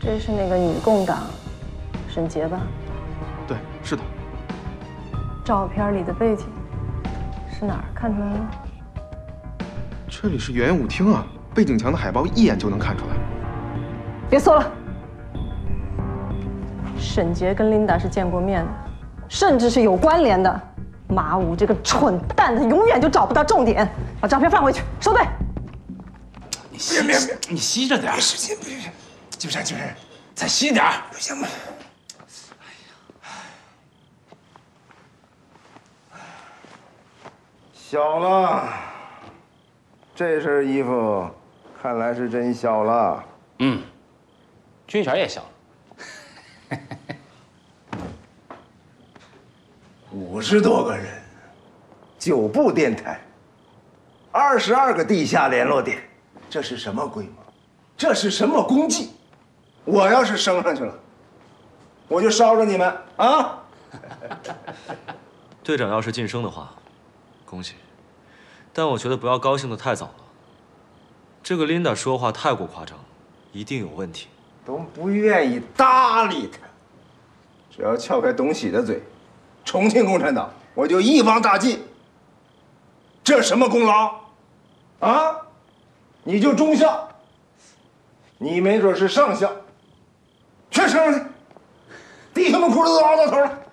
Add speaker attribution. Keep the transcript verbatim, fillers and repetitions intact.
Speaker 1: 这是那个女共党沈洁吧？
Speaker 2: 对，是的。
Speaker 1: 照片里的背景是哪儿？看出来了？
Speaker 2: 这里是圆圆舞厅啊，背景墙的海报一眼就能看出来。
Speaker 1: 别搜了。沈洁跟琳达是见过面的，甚至是有关联的。马武这个蠢蛋，他永远就找不到重点。把照片放回去，收队。
Speaker 3: 你吸，你吸着点。
Speaker 4: 别使劲，别使劲，
Speaker 3: 金山，金山，再吸点，
Speaker 4: 不行吗？小了，这身衣服看来是真小了。
Speaker 3: 嗯，军衔也小了。
Speaker 4: 五十多个人，九部电台，二十二个地下联络点，这是什么规模？这是什么功绩？我要是升上去了，我就捎着你们啊！
Speaker 5: 队长要是晋升的话，恭喜。但我觉得不要高兴得太早了。这个琳达说话太过夸张，一定有问题。
Speaker 4: 都不愿意搭理他，只要撬开董喜的嘴，重庆共产党我就一网打尽。这什么功劳？啊？你就中校，你没准是上校。去升上去，弟兄们裤子都熬到头了。